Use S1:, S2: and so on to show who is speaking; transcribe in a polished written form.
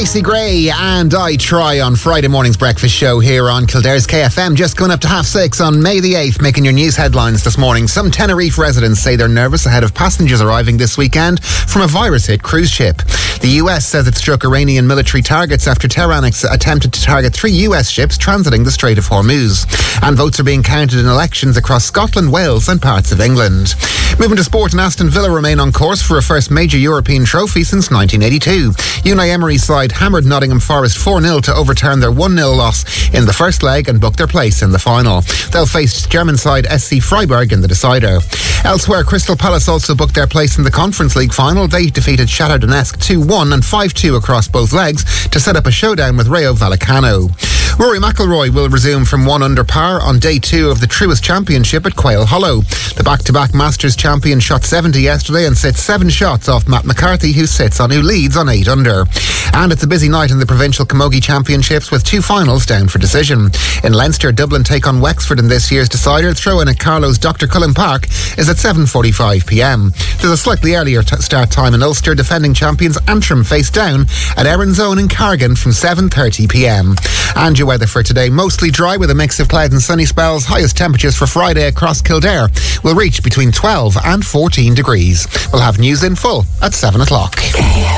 S1: Macy Gray and I Try on Friday morning's breakfast show here on Kildare's KFM. Just going up to 6:30 on May the 8th, making your news headlines this morning. Some Tenerife residents say they're nervous ahead of passengers arriving this weekend from a virus-hit cruise ship. The US says it struck Iranian military targets after Tehran attempted to target 3 US ships transiting the Strait of Hormuz. And votes are being counted in elections across Scotland, Wales and parts of England. Moving to sport, and Aston Villa remain on course for a first major European trophy since 1982. Unai Emery's side hammered Nottingham Forest 4-0 to overturn their 1-0 loss in the first leg and book their place in the final. They'll face German side SC Freiburg in the decider. Elsewhere, Crystal Palace also booked their place in the Conference League final. They defeated Shakhtar Donetsk 2-1 and 5-2 across both legs to set up a showdown with Rayo Vallecano. Rory McIlroy will resume from 1 under par on day 2 of the Truist Championship at Quail Hollow. The back-to-back Masters champion shot 70 yesterday and sits 7 shots off Matt McCarthy, who leads on 8 under. And it's a busy night in the Provincial Camogie Championships with 2 finals down for decision. In Leinster, Dublin take on Wexford in this year's decider. Throw-in at Carlow's Dr. Cullen Park is at 7:45pm. There's a slightly earlier start time in Ulster. Defending champions Antrim face down at Erin's Own in Carrigan from 7:30pm. And your weather for today, mostly dry with a mix of clouds and sunny spells. Highest temperatures for Friday across Kildare will reach between 12 and 14 degrees. We'll have news in full at 7 o'clock.